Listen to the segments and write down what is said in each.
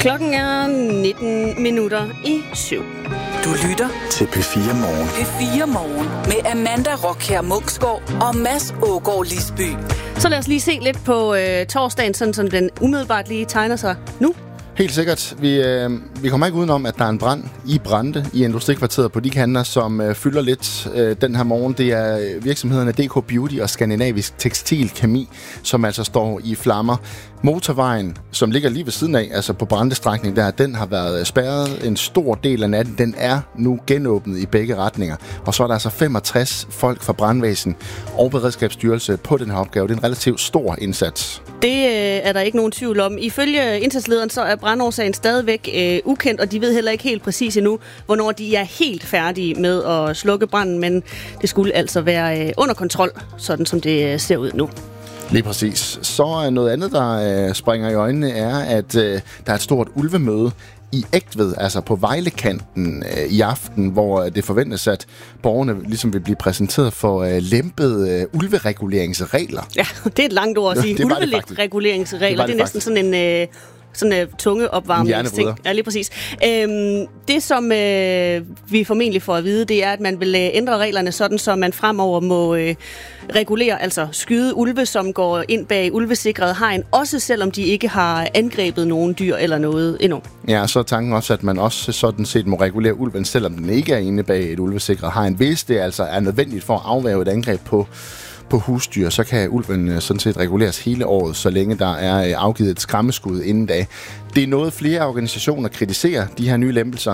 Klokken er 19 minutter i 7. Du lytter til P4 Morgen. P4 Morgen med Amanda Rockher Munksgaard og Mads Ågaard Lisby. Så lad os lige se lidt på torsdagen, sådan som den umiddelbart lige tegner sig nu. Helt sikkert. Vi kommer ikke udenom, at der er en brand i Brande i Industrikvarteret på de kanter, som fylder lidt den her morgen. Det er virksomhederne DK Beauty og Skandinavisk Tekstilkemi, som altså står i flammer. Motorvejen, som ligger lige ved siden af, altså på Brande-strækningen der, den har været spærret en stor del af natten. Den er nu genåbnet i begge retninger. Og så er der altså 65 folk fra Brandvæsen og Beredskabsstyrelse på den her opgave. Det er en relativt stor indsats. Det er der ikke nogen tvivl om. Ifølge indsatslederen så er brandårsagen stadigvæk ukendt, og de ved heller ikke helt præcis endnu, hvornår de er helt færdige med at slukke branden, men det skulle altså være under kontrol, sådan som det ser ud nu. Lige præcis. Så noget andet, der springer i øjnene, er, at der er et stort ulvemøde i Egtved, altså på Vejlekanten i aften, hvor det forventes, at borgerne ligesom vil blive præsenteret for lempede ulvereguleringsregler. Ja, det er et langt ord at sige. Ulvereguleringsregler, det er næsten sådan en sådan tungeopvarmningsting. Ja, lige præcis. Det, som vi formentlig får at vide, det er, at man vil ændre reglerne sådan, så man fremover må regulere, altså skyde ulve, som går ind bag ulvesikret hegn, også selvom de ikke har angrebet nogen dyr eller noget endnu. Ja, så er tanken også, at man også sådan set må regulere ulven, selvom den ikke er inde bag et ulvesikret hegn. Hvis det altså er nødvendigt for at afværge et angreb på husdyr, så kan ulven sådan set reguleres hele året, så længe der er afgivet et skræmmeskud inden da. Det er noget, flere organisationer kritiserer, de her nye lempelser.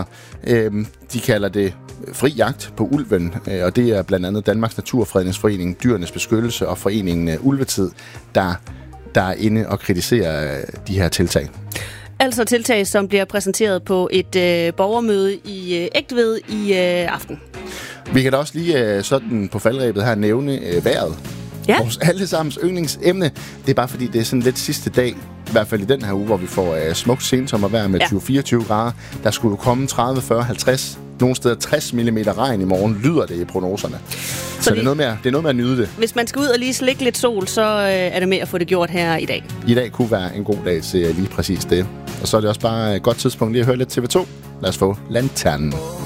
De kalder det fri jagt på ulven, og det er blandt andet Danmarks Naturfredningsforening, Dyrenes Beskyttelse og foreningen Ulvetid, der er inde og kritiserer de her tiltag. Altså tiltag, som bliver præsenteret på et borgermøde i Egtved i aften. Vi kan da også lige sådan på faldrebet her nævne vejret. Ja. Vores allesammens yndlingsemne. Det er bare fordi, det er sådan lidt sidste dag, i hvert fald i den her uge, hvor vi får smukt sensommervejr med 20-24 grader. Der skulle jo komme 30, 40, 50, nogle steder 60 mm regn i morgen, lyder det i prognoserne. Så det er noget med at nyde det. Hvis man skal ud og lige slikke lidt sol, så er det med at få det gjort her i dag. I dag kunne være en god dag til lige præcis det. Og så er det også bare et godt tidspunkt lige at høre lidt TV2. Lad os få Lanternen.